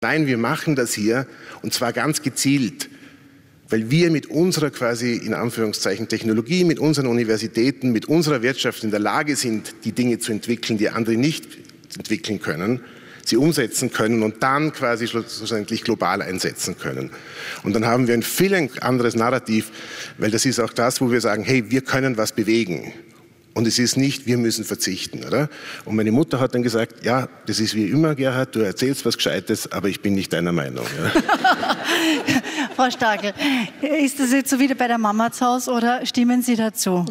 Nein, wir machen das hier und zwar ganz gezielt, weil wir mit unserer quasi in Anführungszeichen Technologie, mit unseren Universitäten, mit unserer Wirtschaft in der Lage sind, die Dinge zu entwickeln, die andere nicht entwickeln können, sie umsetzen können und dann quasi schlussendlich global einsetzen können. Und dann haben wir ein viel anderes Narrativ, weil das ist auch das, wo wir sagen, hey, wir können was bewegen. Und es ist nicht, wir müssen verzichten, oder? Und meine Mutter hat dann gesagt, ja, das ist wie immer, Gerhard, du erzählst was Gescheites, aber ich bin nicht deiner Meinung. Ja. Frau Starkel, ist das jetzt so wieder bei der Mama zu Hause oder stimmen Sie dazu?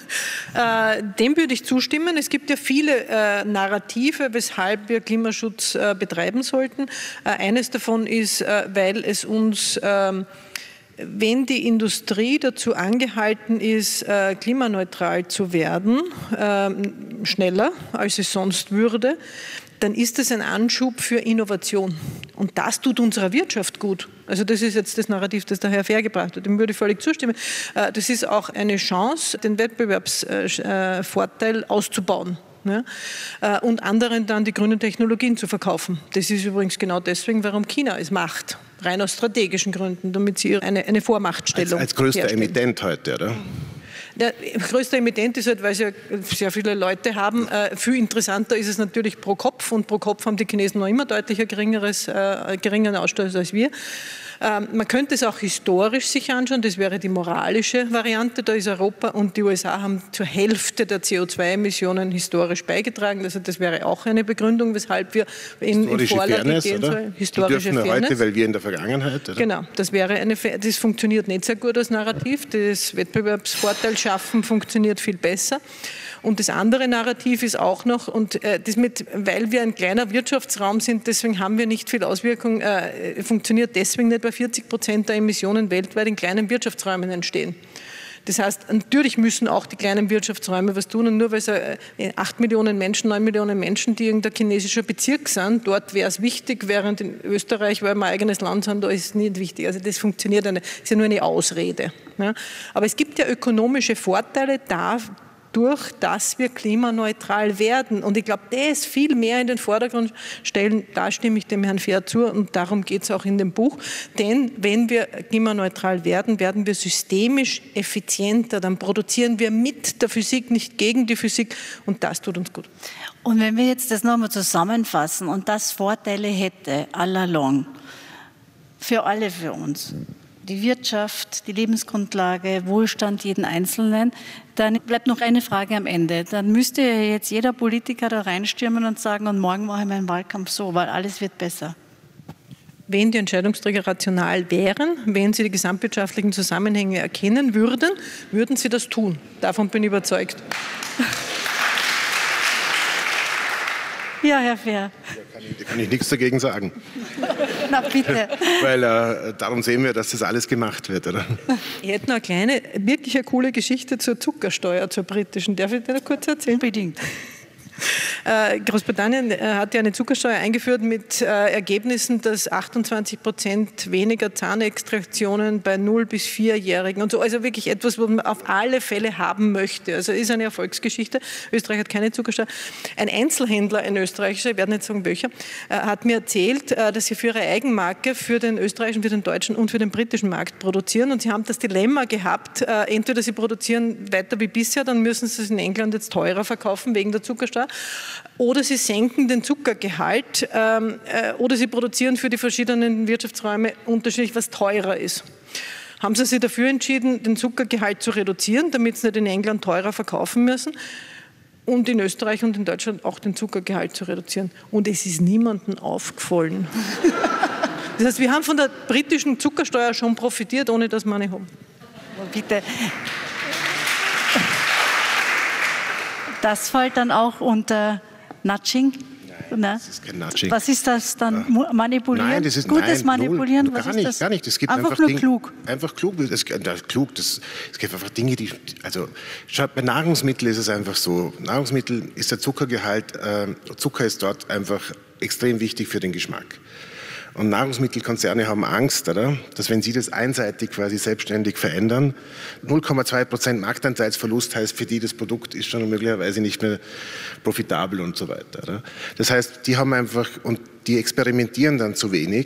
Dem würde ich zustimmen. Es gibt ja viele Narrative, weshalb wir Klimaschutz betreiben sollten. Eines davon ist, weil es uns... wenn die Industrie dazu angehalten ist, klimaneutral zu werden, schneller als es sonst würde, dann ist es ein Anschub für Innovation. Und das tut unserer Wirtschaft gut. Also das ist jetzt das Narrativ, das der Herr Fehr gebracht hat. Dem würde ich völlig zustimmen. Das ist auch eine Chance, den Wettbewerbsvorteil auszubauen. Ja, und anderen dann die grünen Technologien zu verkaufen. Das ist übrigens genau deswegen, warum China es macht. Rein aus strategischen Gründen, damit sie eine Vormachtstellung als größter Emittent heute, oder? Der größte Emittent ist halt, weil sie ja sehr viele Leute haben. Viel interessanter ist es natürlich pro Kopf. Und pro Kopf haben die Chinesen noch immer deutlich geringeren Ausstoß als wir. Man könnte es auch historisch sich anschauen, das wäre die moralische Variante. Da ist Europa und die USA haben zur Hälfte der CO2-Emissionen historisch beigetragen. Also das wäre auch eine Begründung, weshalb wir in Vorlage gehen sollen. Historische Fairness. Heute, weil wir in der Vergangenheit. Oder? Genau, das funktioniert nicht sehr gut als Narrativ. Das Wettbewerbsvorteil schaffen funktioniert viel besser. Und das andere Narrativ ist auch noch, und weil wir ein kleiner Wirtschaftsraum sind, deswegen haben wir nicht viel Auswirkung, funktioniert deswegen nicht, weil 40% der Emissionen weltweit in kleinen Wirtschaftsräumen entstehen. Das heißt, natürlich müssen auch die kleinen Wirtschaftsräume was tun. Und nur weil es 8 Millionen Menschen, 9 Millionen Menschen, die irgendein chinesischer Bezirk sind, dort wäre es wichtig, während in Österreich, weil wir ein eigenes Land sind, da ist es nicht wichtig. Also das funktioniert, ist ja nur eine Ausrede. Ja. Aber es gibt ja ökonomische Vorteile dadurch, dass wir klimaneutral werden. Und ich glaube, das viel mehr in den Vordergrund stellen, da stimme ich dem Herrn Fehr zu und darum geht es auch in dem Buch. Denn wenn wir klimaneutral werden, werden wir systemisch effizienter. Dann produzieren wir mit der Physik, nicht gegen die Physik und das tut uns gut. Und wenn wir jetzt das nochmal zusammenfassen und das Vorteile hätte, all along, für alle für uns, die Wirtschaft, die Lebensgrundlage, Wohlstand jeden Einzelnen, dann bleibt noch eine Frage am Ende. Dann müsste jetzt jeder Politiker da reinstürmen und sagen, und morgen mache ich meinen Wahlkampf so, weil alles wird besser. Wenn die Entscheidungsträger rational wären, wenn sie die gesamtwirtschaftlichen Zusammenhänge erkennen würden, würden sie das tun. Davon bin ich überzeugt. Ja, Herr Fehr. Da kann ich nichts dagegen sagen. Na bitte. Weil darum sehen wir, dass das alles gemacht wird, oder? Ich hätte noch eine kleine, wirklich eine coole Geschichte zur Zuckersteuer, zur britischen. Darf ich dir noch kurz erzählen? Unbedingt. Großbritannien hat ja eine Zuckersteuer eingeführt mit Ergebnissen, dass 28% weniger Zahnextraktionen bei 0- bis 4-Jährigen und so. Also wirklich etwas, was man auf alle Fälle haben möchte. Also ist eine Erfolgsgeschichte. Österreich hat keine Zuckersteuer. Ein Einzelhändler, ein österreichischer, ich werde nicht sagen welcher, hat mir erzählt, dass sie für ihre Eigenmarke für den österreichischen, für den deutschen und für den britischen Markt produzieren. Und sie haben das Dilemma gehabt, entweder sie produzieren weiter wie bisher, dann müssen sie es in England jetzt teurer verkaufen wegen der Zuckersteuer. Oder sie senken den Zuckergehalt oder sie produzieren für die verschiedenen Wirtschaftsräume unterschiedlich, was teurer ist. Haben sie sich dafür entschieden, den Zuckergehalt zu reduzieren, damit sie nicht in England teurer verkaufen müssen und in Österreich und in Deutschland auch den Zuckergehalt zu reduzieren. Und es ist niemandem aufgefallen. Das heißt, wir haben von der britischen Zuckersteuer schon profitiert, ohne dass wir eine haben. Bitte. Das fällt dann auch unter Nudging? Nein, das ist kein Nudging. Was ist das dann? Manipulieren? Nein, das ist Gutes Manipulieren? Null. Was gar ist nicht, das? gar nicht. Es gibt einfach nur klug. Einfach klug. Es gibt einfach Dinge, die, also schaut, bei Nahrungsmitteln ist es einfach so. Nahrungsmittel ist der Zuckergehalt, Zucker ist dort einfach extrem wichtig für den Geschmack. Und Nahrungsmittelkonzerne haben Angst, oder? Dass wenn sie das einseitig quasi selbstständig verändern, 0,2% Marktanteilsverlust heißt für die, das Produkt ist schon möglicherweise nicht mehr profitabel und so weiter. Oder? Das heißt, die haben einfach, und die experimentieren dann zu wenig.